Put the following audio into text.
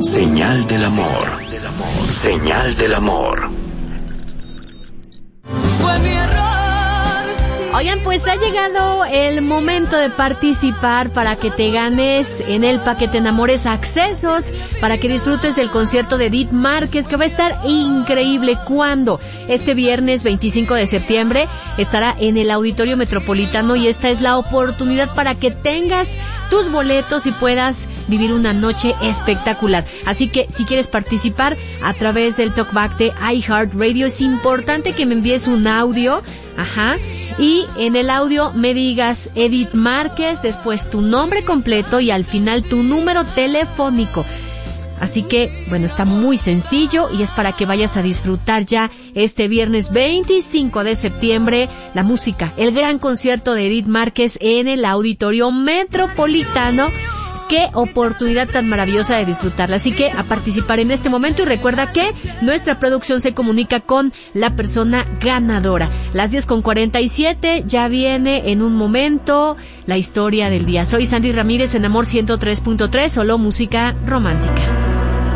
Señal del amor. Señal del amor. Fue mi error. Oigan, pues ha llegado el momento de participar para que te ganes en el paquete Enamores accesos para que disfrutes del concierto de Edith Márquez, que va a estar increíble. ¿Cuándo? Este viernes 25 de septiembre estará en el Auditorio Metropolitano y esta es la oportunidad para que tengas tus boletos y puedas vivir una noche espectacular. Así que si quieres participar a través del talkback de iHeartRadio, es importante que me envíes un audio, y en el audio me digas Edith Márquez, después tu nombre completo y al final tu número telefónico. Así que, bueno, está muy sencillo y es para que vayas a disfrutar ya este viernes 25 de septiembre la música, el gran concierto de Edith Márquez en el Auditorio Metropolitano. Qué oportunidad tan maravillosa de disfrutarla. Así que a participar en este momento y recuerda que nuestra producción se comunica con la persona ganadora. Las 10:47, ya viene en un momento la historia del día. Soy Sandy Ramírez en Amor 103.3, solo música romántica.